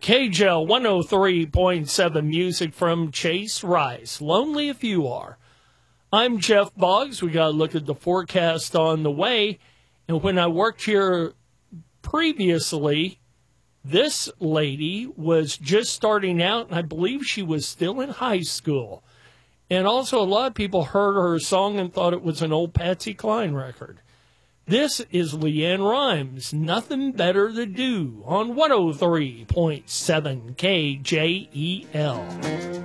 KJL 103.7 music from Chase Rice. Lonely if you are. I'm Jeff Boggs. We got to look at the forecast on the way. And when I worked here previously, this lady was just starting out, and I believe she was still in high school. And also, a lot of people heard her song and thought it was an old Patsy Cline record. This is Leanne Rimes, Nothing Better to Do, on 103.7 KJEL.